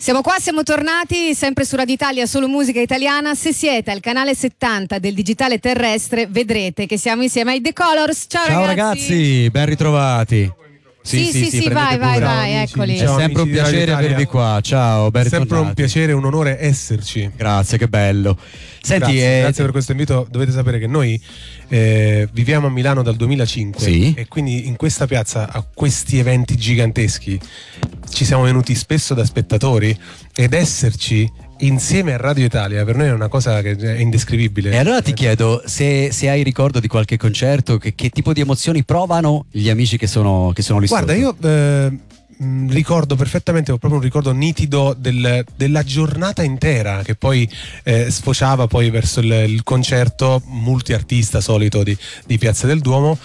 Siamo qua, siamo tornati sempre su Radio Italia, solo musica italiana. Se siete al canale 70 del digitale terrestre vedrete che siamo insieme ai The Colors. Ciao ragazzi, ben ritrovati. Sì, vai, eccoli. È sempre un piacere avervi qua. Ciao, ben ritrovati. Sempre un piacere, un onore esserci. Grazie, che bello. Senti, grazie per questo invito. Dovete sapere che noi viviamo a Milano dal 2005, sì? E quindi in questa piazza a questi eventi giganteschi ci siamo venuti spesso da spettatori, ed esserci insieme a Radio Italia per noi è una cosa che è indescrivibile. E allora ti chiedo se hai ricordo di qualche concerto, che tipo di emozioni provano gli amici che sono lì. Guarda, sotto. io ricordo perfettamente, ho proprio un ricordo nitido della giornata intera, che poi sfociava poi verso il concerto multiartista solito di Piazza del Duomo,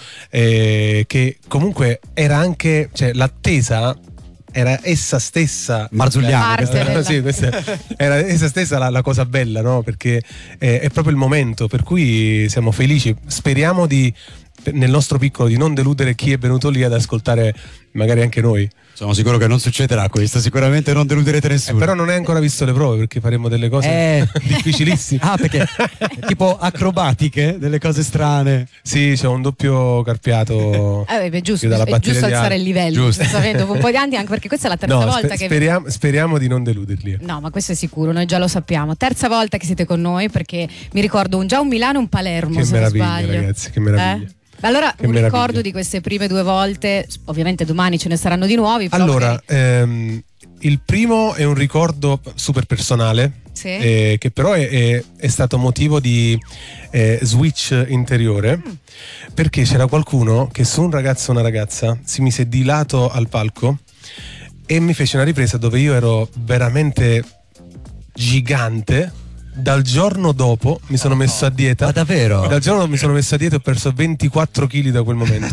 che comunque era anche, cioè, l'attesa era essa stessa Marzulliana. Sì, questa era essa stessa la cosa bella, no? Perché è proprio il momento per cui siamo felici. Speriamo nel nostro piccolo di non deludere chi è venuto lì ad ascoltare magari anche noi. Sono sicuro che non succederà questo, sicuramente non deluderete nessuno. Però non hai ancora visto le prove, perché faremo delle cose difficilissime. Perché tipo acrobatiche, delle cose strane. Sì, c'è un doppio carpiato. Giusto, è giusto alzare il livello. Giusto. Dopo un po' di anni, anche perché questa è la terza volta che speriamo di non deluderli. No, ma questo è sicuro, noi già lo sappiamo. Terza volta che siete con noi, perché mi ricordo già un Milano e un Palermo, che se meraviglia, non sbaglio. Ragazzi, che meraviglia. Allora, ricordo di queste prime due volte, ovviamente domani ce ne saranno di nuovi. Allora, il primo è un ricordo super personale, sì? Che però è stato motivo di switch interiore, perché c'era qualcuno che su un ragazzo o una ragazza si mise di lato al palco e mi fece una ripresa dove io ero veramente gigante. Dal giorno dopo mi sono messo a dieta. Ma davvero? Dal giorno dopo mi sono messo a dieta e ho perso 24 kg da quel momento.